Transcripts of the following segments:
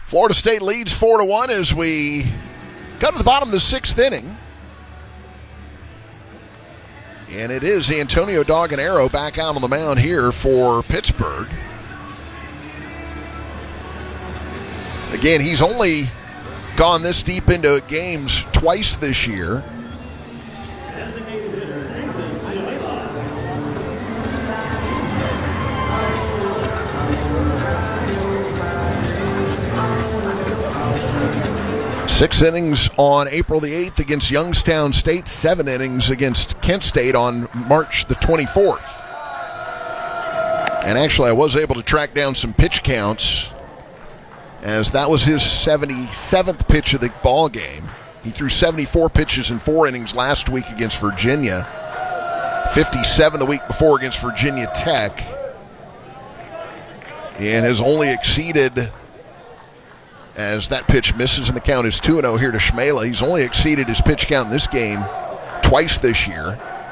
Florida State leads 4-1 as we go to the bottom of the sixth inning. And it is Antonio Doganero back out on the mound here for Pittsburgh. Again, he's only gone this deep into games twice this year. Six innings on April the 8th against Youngstown State, 7 innings against Kent State on March the 24th. And actually, I was able to track down some pitch counts, as that was his 77th pitch of the ball game. He threw 74 pitches in 4 innings last week against Virginia, 57 the week before against Virginia Tech, and has only exceeded, as that pitch misses and the count is 2-0 here to Shmela. He's only exceeded his pitch count in this game twice this year.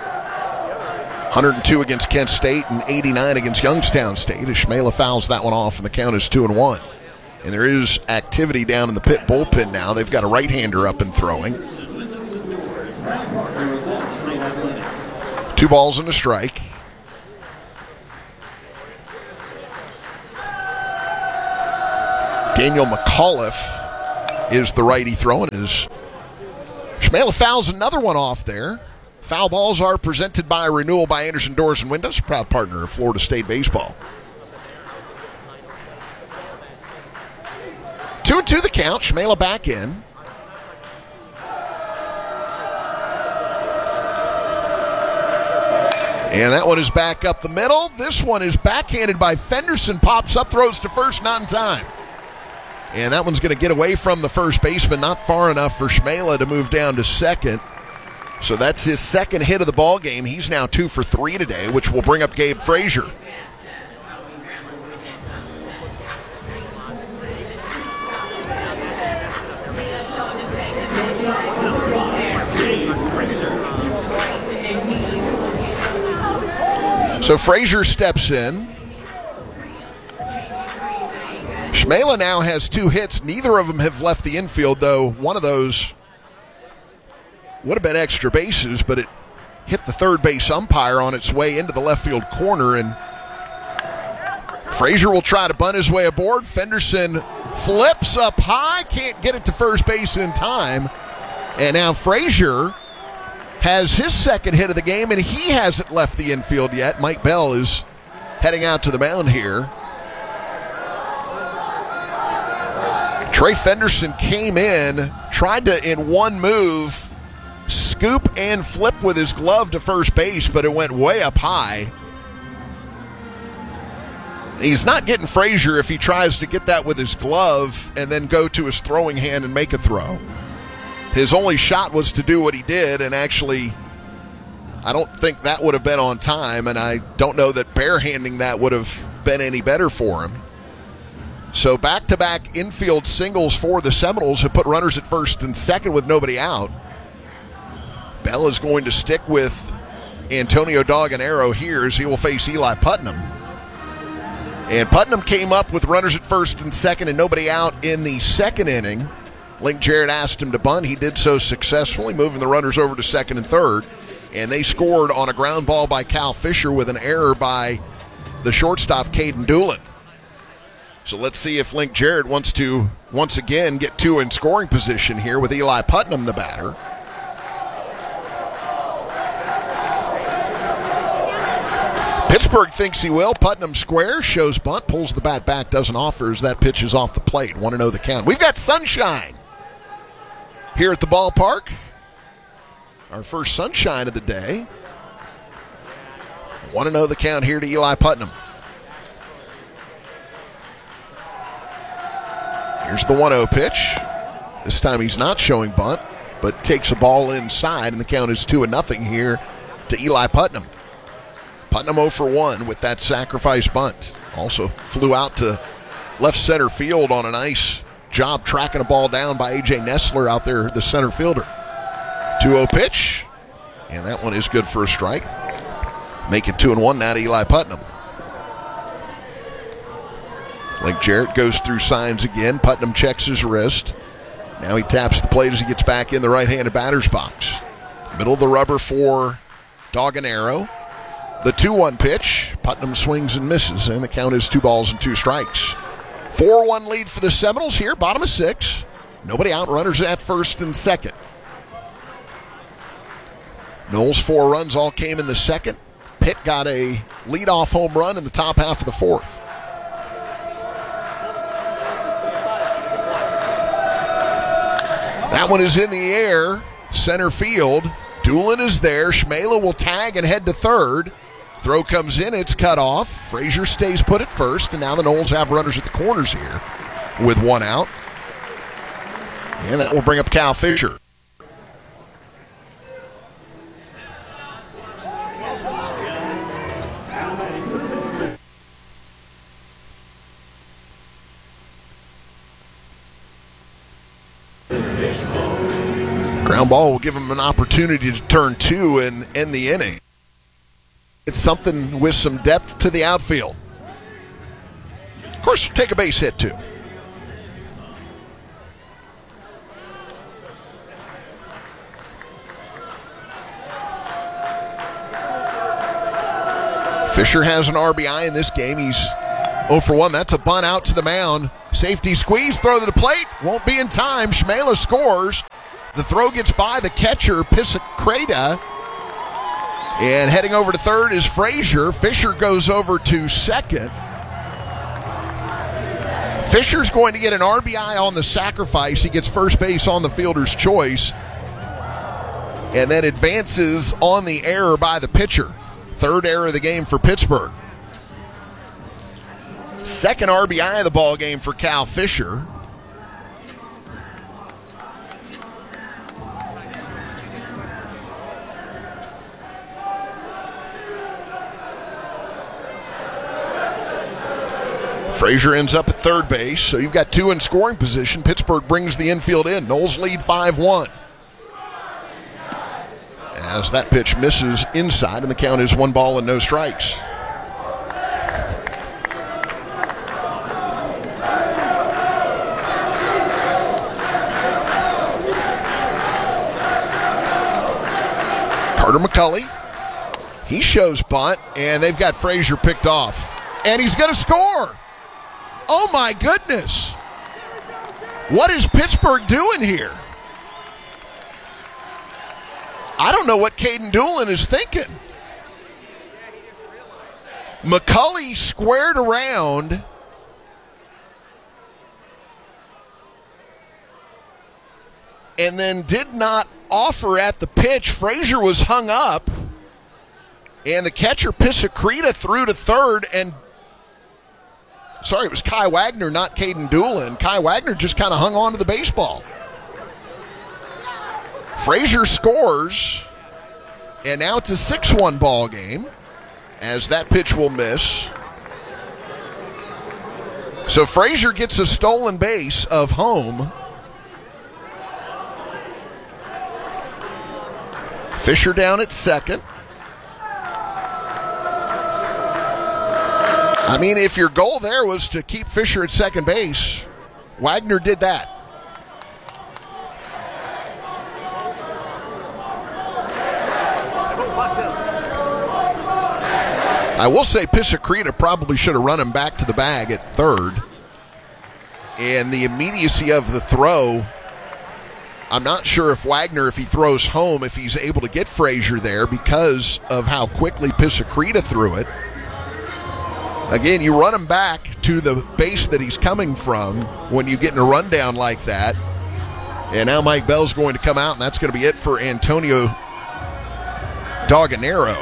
102 against Kent State and 89 against Youngstown State, as Shmela fouls that one off and the count is 2-1. And there is activity down in the Pitt bullpen now. They've got a right-hander up and throwing. 2 balls and a strike. Daniel McAuliffe is the righty throwing. Shmela fouls another one off there. Foul balls are presented by Renewal by Anderson Doors and Windows, proud partner of Florida State baseball. 2-2 the count. Shmela back in. And that one is back up the middle. This one is backhanded by Fenderson. Pops up, throws to first, not in time. And that one's going to get away from the first baseman, not far enough for Shmela to move down to second. So that's his second hit of the ball game. He's now 2 for 3 today, which will bring up Gabe Frazier. So Frazier steps in. Shmela now has 2 hits. Neither of them have left the infield, though one of those would have been extra bases, but it hit the third base umpire on its way into the left field corner, and Frazier will try to bunt his way aboard. Fenderson flips up high, can't get it to first base in time, and now Frazier has his second hit of the game, and he hasn't left the infield yet. Mike Bell is heading out to the mound here. Trey Fenderson came in, tried to, in one move, scoop and flip with his glove to first base, but it went way up high. He's not getting Frazier if he tries to get that with his glove and then go to his throwing hand and make a throw. His only shot was to do what he did, and actually, I don't think that would have been on time, and I don't know that barehanding that would have been any better for him. So back-to-back infield singles for the Seminoles have put runners at first and second with nobody out. Bell is going to stick with Antonio Doganero here as he will face Eli Putnam. And Putnam came up with runners at first and second and nobody out in the second inning. Link Jarrett asked him to bunt. He did so successfully, moving the runners over to second and third. And they scored on a ground ball by Cal Fisher with an error by the shortstop, Caden Doolin. So let's see if Link Jarrett wants to once again get 2 in scoring position here with Eli Putnam, the batter. Pittsburgh thinks he will. Putnam squares, shows bunt, pulls the bat back, doesn't offer as that pitch is off the plate. 1-0 the count. We've got sunshine here at the ballpark. Our first sunshine of the day. 1-0 the count here to Eli Putnam. Here's the 1-0 pitch. This time he's not showing bunt, but takes a ball inside, and the count is 2-0 here to Eli Putnam. Putnam 0 for 1 with that sacrifice bunt. Also flew out to left center field on a nice job tracking a ball down by A.J. Nessler out there, the center fielder. 2-0 pitch, and that one is good for a strike. Make it 2-1 now to Eli Putnam. Blake Jarrett goes through signs again. Putnam checks his wrist. Now he taps the plate as he gets back in the right-handed batter's box. Middle of the rubber for Doganero. The 2-1 pitch. Putnam swings and misses, and the count is 2 balls and 2 strikes. 4-1 lead for the Seminoles here, bottom of 6. Nobody out, runners at first and second. Noles 4 runs all came in the second. Pitt got a leadoff home run in the top half of the 4th. That one is in the air, center field. Doolin is there. Schmela will tag and head to third. Throw comes in, it's cut off. Frazier stays put at first, and now the Noles have runners at the corners here with 1 out. And that will bring up Cal Fisher. Ground ball will give him an opportunity to turn 2 and end the inning. It's something with some depth to the outfield. Of course, take a base hit too. Fisher has an RBI in this game. He's 0 for 1. That's a bunt out to the mound. Safety squeeze, throw to the plate. Won't be in time. Schmela scores. The throw gets by the catcher, Pisacreta. And heading over to third is Frazier. Fisher goes over to second. Fisher's going to get an RBI on the sacrifice. He gets first base on the fielder's choice. And then advances on the error by the pitcher. Third error of the game for Pittsburgh. Second RBI of the ball game for Cal Fisher. Frazier ends up at third base, so you've got 2 in scoring position. Pittsburgh brings the infield in. Noles lead 5-1. As that pitch misses inside, and the count is 1 ball and no strikes. Carter McCulley, he shows bunt, and they've got Frazier picked off. And he's going to score. Oh, my goodness. What is Pittsburgh doing here? I don't know what Caden Doolin is thinking. McCulley squared around. And then did not offer at the pitch. Frazier was hung up. And the catcher, Pisacreta, threw to third, and sorry, it was Kai Wagner, not Caden Doolin. Kai Wagner just kind of hung on to the baseball. Frazier scores, and now it's a 6-1 ball game as that pitch will miss. So Frazier gets a stolen base of home. Fisher down at second. I mean, if your goal there was to keep Fisher at second base, Wagner did that. I will say Pisacreta probably should have run him back to the bag at third. And the immediacy of the throw, I'm not sure if Wagner, if he throws home, if he's able to get Frazier there because of how quickly Pisacreta threw it. Again, you run him back to the base that he's coming from when you get in a rundown like that. And now Mike Bell's going to come out, and that's going to be it for Antonio Doganero.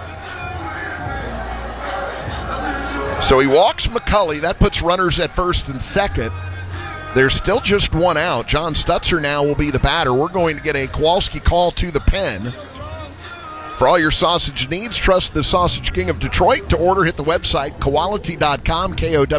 So he walks McCulley. That puts runners at first and second. There's still just 1 out. John Stutzer now will be the batter. We're going to get a Kowalski call to the pen. For all your sausage needs, trust the Sausage King of Detroit. To order, hit the website, Kowality.com,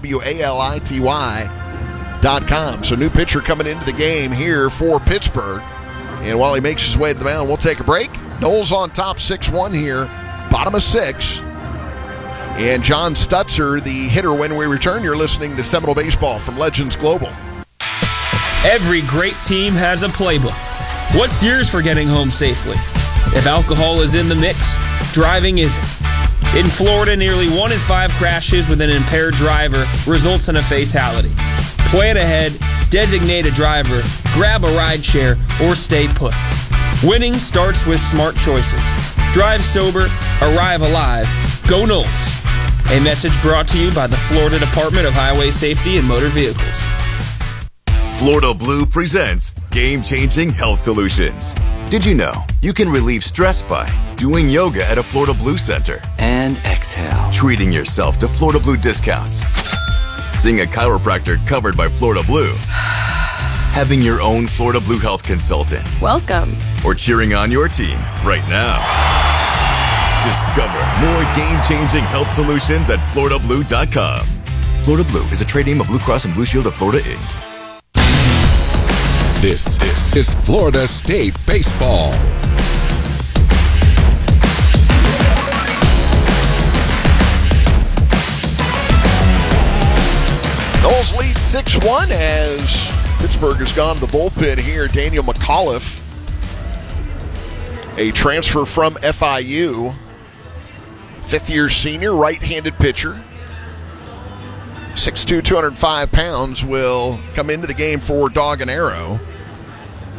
Kowality.com. So new pitcher coming into the game here for Pittsburgh. And while he makes his way to the mound, we'll take a break. Noles on top 6-1 here, bottom of 6. and John Stutzer, the hitter, when we return. You're listening to Seminole Baseball from Legends Global. Every great team has a playbook. What's yours for getting home safely? If alcohol is in the mix, driving isn't. In Florida, nearly 1 in 5 crashes with an impaired driver results in a fatality. Plan ahead, designate a driver, grab a ride share, or stay put. Winning starts with smart choices. Drive sober, arrive alive, go Noles. A message brought to you by the Florida Department of Highway Safety and Motor Vehicles. Florida Blue presents game-changing health solutions. Did you know you can relieve stress by doing yoga at a Florida Blue center? And exhale. Treating yourself to Florida Blue discounts. Seeing a chiropractor covered by Florida Blue. Having your own Florida Blue health consultant. Welcome. Or cheering on your team right now. Discover more game-changing health solutions at FloridaBlue.com. Florida Blue is a trade name of Blue Cross and Blue Shield of Florida, Inc. This is Florida State Baseball. Noles lead 6-1 as Pittsburgh has gone to the bullpen here. Daniel McAuliffe, a transfer from FIU, fifth-year senior, right-handed pitcher. 6'2", 205 pounds, will come into the game for Dog and Arrow.